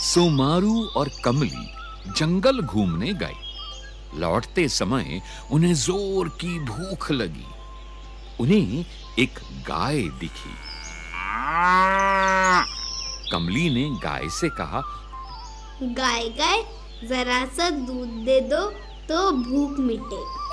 सोमारू और कमली जंगल घूमने गए। लौटते समय उन्हें जोर की भूख लगी। उन्हें एक गाय दिखी। कमली ने गाय से कहा, गाय गाय, जरा सा दूध दे दो तो भूख मिटे।